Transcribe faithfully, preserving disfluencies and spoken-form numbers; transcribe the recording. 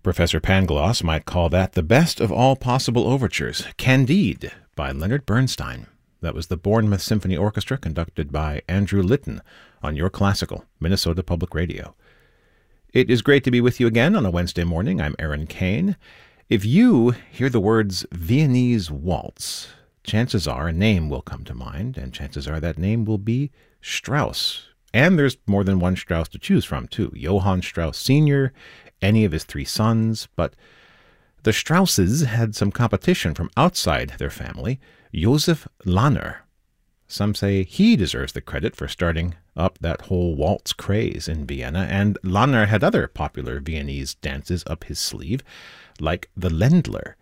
Professor Pangloss might call that the best of all possible overtures, Candide, by Leonard Bernstein. That was the Bournemouth Symphony Orchestra, conducted by Andrew Litton on Your Classical, Minnesota Public Radio. It is great to be with you again on a Wednesday morning. I'm Aaron Kane. If you hear the words Viennese Waltz, chances are a name will come to mind, and chances are that name will be Strauss. And there's more than one Strauss to choose from, too. Johann Strauss Senior, any of his three sons, but the Strausses had some competition from outside their family. Joseph Lahner. Some say he deserves the credit for starting up that whole waltz craze in Vienna, and Lahner had other popular Viennese dances up his sleeve, like the Ländler.